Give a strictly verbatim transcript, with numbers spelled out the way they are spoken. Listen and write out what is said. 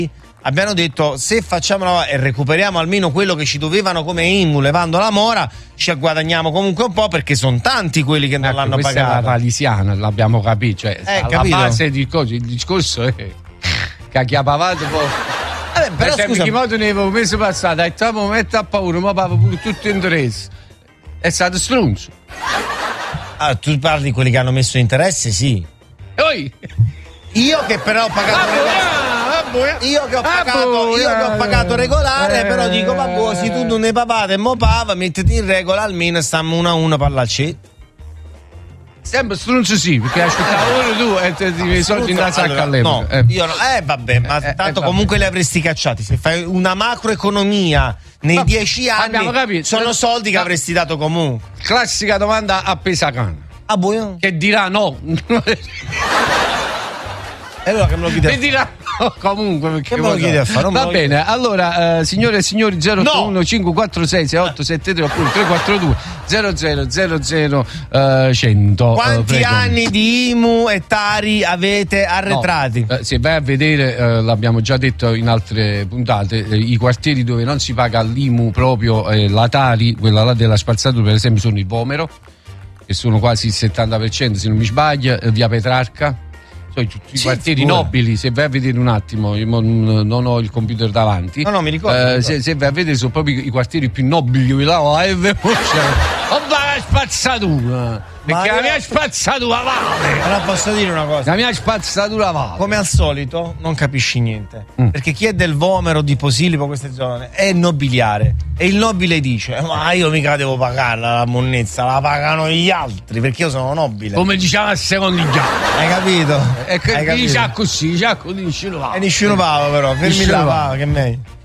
abbiano detto se facciamo la, e recuperiamo almeno quello che ci dovevano come I M U levando la mora, ci guadagniamo comunque un po', perché sono tanti quelli che non ecco, l'hanno questa pagata. È la valisiana, l'abbiamo capito, cioè eh, la capito? base di cosa, il discorso è che ha chiapavato poi. Vabbè, però per scusa, che modo ne avevo mese passato, e tu mi metti a paura, ma pago pure tutto interesse. È stato stronzo. ah, tu parli di quelli che hanno messo interesse, sì. Oi. Io che però ho pagato regolare, io che ho pagato, io che ho pagato regolare, però dico vabbè, se tu non ne papate e mo pava, mettiti in regola, almeno stiamo uno a uno per l'accetto. Sempre stronzo sì, perché aspettavo ora tu e ti metti i soldi in la sacca allora, all'epoca. no, eh. io no, eh vabbè, ma Eh, tanto eh, comunque li avresti cacciati. Se fai una macroeconomia nei Ma dieci abbiamo anni, capito. sono soldi che No. avresti dato comunque. Classica domanda a pesacana. Ah, buono. Che dirà no. E allora che me lo chiedi a Che fare? dirà no comunque, perché Che me lo voglio- chiedi a fare? Non me Va lo bene, allora eh, signore e signori, zero otto uno cinque quattro sei sei otto sette tre oppure tre quattro due zero zero zero zero cento. Quanti eh, prego. anni di I M U e Tari avete arretrati? No, eh, se vai a vedere, eh, l'abbiamo già detto in altre puntate, eh, i quartieri dove non si paga l'I M U proprio, eh, la Tari, quella là della spazzatura per esempio, sono il Vomero, che sono quasi il settanta per cento se non mi sbaglio, eh, via Petrarca. Sono tutti i Sì, quartieri pure. nobili. Se vai a vedere un attimo, io non, non ho il computer davanti. No, no, mi ricordo, Eh, mi ricordo. Se, se vai a vedere, sono proprio i quartieri più nobili. Là, e ve- oh, la spazzatura! Perché io- la mia spazzatura vale! Però posso dire una cosa. La mia spazzatura vale! Come al solito non capisci niente, Mm. perché chi è del Vomero, di Posillipo, queste zone è nobiliare, e il nobile dice ma io mica devo pagarla la monnezza, la pagano gli altri perché io sono nobile. Come diciamo a secondi già. Hai capito? E che Hai capito? dice così, dice così, dice E nessuno pava, però fermi Nessuno là, va. va, che meglio.